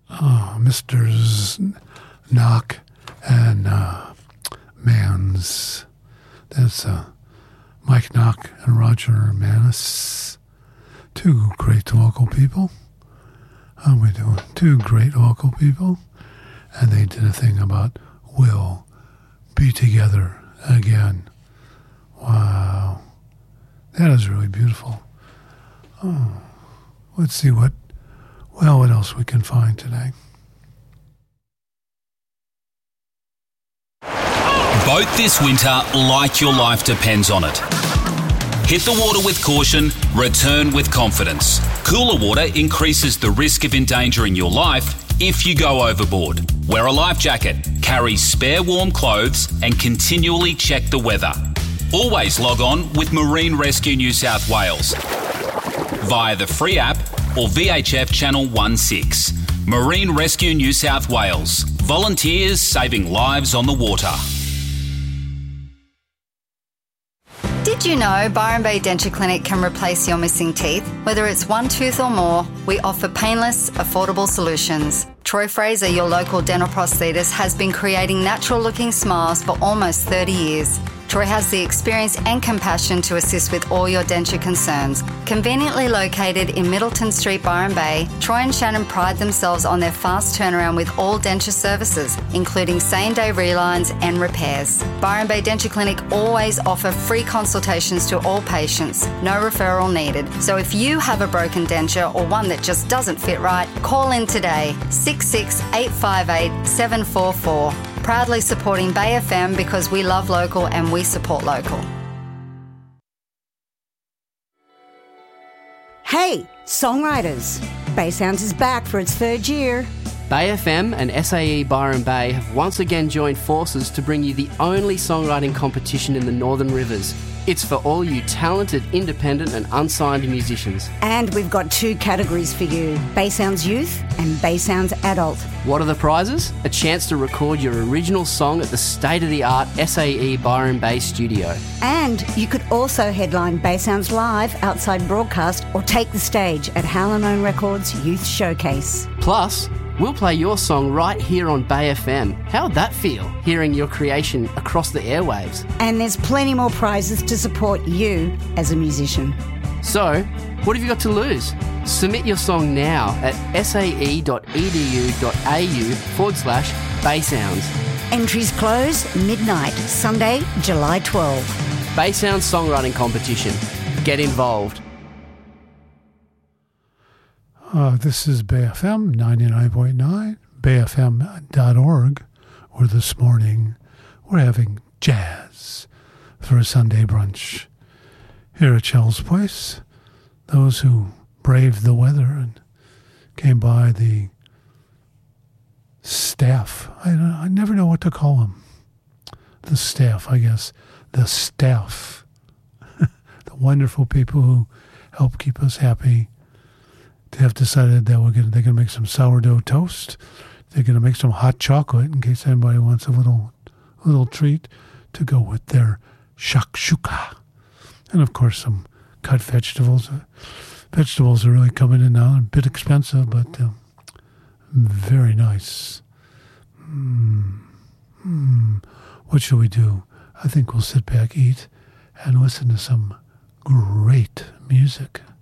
Mr. Knock and Mans. That's Mike Knock and Roger Manis. Two great local people. How are we doing? Two great local people. And they did a thing about we'll be together again. Wow. That is really beautiful. Oh, let's see what else we can find today. Boat this winter like your life depends on it. Hit the water with caution, return with confidence. Cooler water increases the risk of endangering your life if you go overboard. Wear a life jacket, carry spare warm clothes, and continually check the weather. Always log on with Marine Rescue New South Wales via the free app or VHF Channel 16. Marine Rescue New South Wales. Volunteers saving lives on the water. Did you know Byron Bay Denture Clinic can replace your missing teeth? Whether it's one tooth or more, we offer painless, affordable solutions. Troy Fraser, your local dental prosthetist, has been creating natural-looking smiles for almost 30 years. Troy has the experience and compassion to assist with all your denture concerns. Conveniently located in Middleton Street, Byron Bay, Troy and Shannon pride themselves on their fast turnaround with all denture services, including same-day relines and repairs. Byron Bay Denture Clinic always offer free consultations to all patients, no referral needed. So if you have a broken denture or one that just doesn't fit right, call in today, 858 744. Proudly supporting Bay FM because we love local and we support local. Hey, songwriters! Bay Sounds is back for its third year. Bay FM and SAE Byron Bay have once again joined forces to bring you the only songwriting competition in the Northern Rivers. It's for all you talented, independent and unsigned musicians. And we've got two categories for you, Bay Sounds Youth and Bay Sounds Adult. What are the prizes? A chance to record your original song at the state-of-the-art SAE Byron Bay studio. And you could also headline Bay Sounds Live outside broadcast or take the stage at Howlin' Records Youth Showcase. Plus, we'll play your song right here on Bay FM. How'd that feel, hearing your creation across the airwaves? And there's plenty more prizes to support you as a musician. So, what have you got to lose? Submit your song now at sae.edu.au/Baysounds. Entries close midnight, Sunday, July 12. Bay Sounds Songwriting Competition. Get involved. This is Bay FM 99.9, bayfm.org, where this morning we're having jazz for a Sunday brunch here at Shell's Place. Those who braved the weather and came by the staff. I never know what to call them. The staff, I guess. The staff. The wonderful people who help keep us happy. They have decided that they're going to make some sourdough toast. They're going to make some hot chocolate in case anybody wants a little treat to go with their shakshuka. And of course some cut vegetables. Vegetables are really coming in now. They're a bit expensive, but very nice. What shall we do? I think we'll sit back, eat, and listen to some great music.